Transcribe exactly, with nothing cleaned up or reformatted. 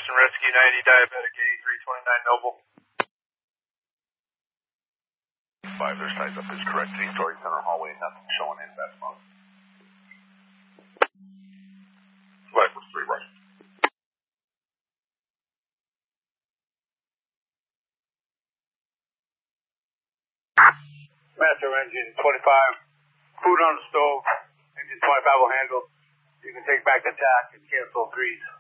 and Rescue ninety, diabetic eighty-three twenty-nine Noble. Five, their size up is correct. Three-story center hallway, nothing showing in best mode. Five, three, right. Master engine twenty-five, food on the stove, engine twenty-five will handle. You can take back the tack and cancel grease.